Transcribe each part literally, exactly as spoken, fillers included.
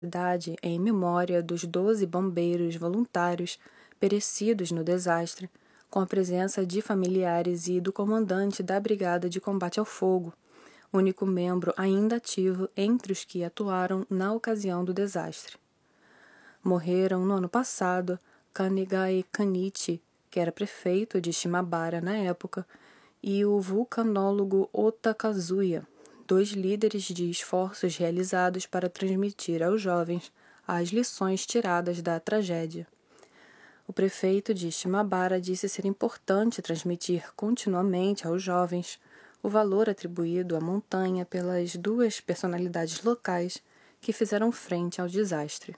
cidade em memória dos doze bombeiros voluntários perecidos no desastre, com a presença de familiares e do comandante da Brigada de Combate ao Fogo, único membro ainda ativo entre os que atuaram na ocasião do desastre. Morreram no ano passado Kanigai Kanichi, que era prefeito de Shimabara na época, e o vulcanólogo Ota Kazuya, dois líderes de esforços realizados para transmitir aos jovens as lições tiradas da tragédia. O prefeito de Shimabara disse ser importante transmitir continuamente aos jovens o valor atribuído à montanha pelas duas personalidades locais que fizeram frente ao desastre.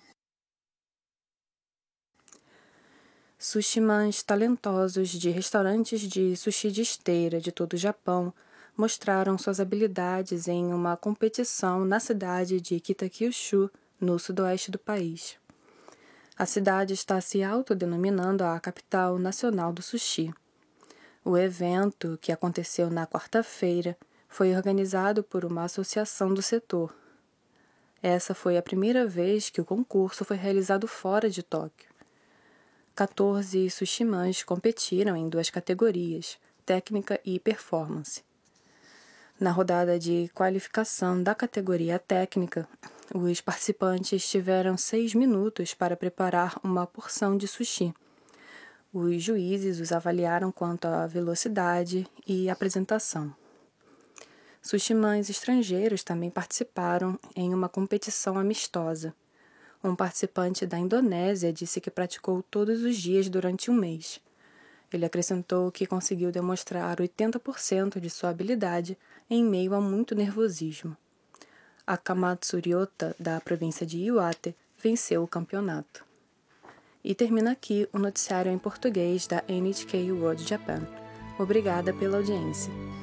Sushimans talentosos de restaurantes de sushi de esteira de todo o Japão mostraram suas habilidades em uma competição na cidade de Kitakyushu, no sudoeste do país. A cidade está se autodenominando a capital nacional do sushi. O evento, que aconteceu na quarta-feira, foi organizado por uma associação do setor. Essa foi a primeira vez que o concurso foi realizado fora de Tóquio. quatorze sushimans competiram em duas categorias, técnica e performance. Na rodada de qualificação da categoria técnica, os participantes tiveram seis minutos para preparar uma porção de sushi. Os juízes os avaliaram quanto à velocidade e apresentação. Sushimans estrangeiros também participaram em uma competição amistosa. Um participante da Indonésia disse que praticou todos os dias durante um mês. Ele acrescentou que conseguiu demonstrar oitenta por cento de sua habilidade em meio a muito nervosismo. Akamatsu Ryota, da província de Iwate, venceu o campeonato. E termina aqui o noticiário em português da N H K World Japan. Obrigada pela audiência.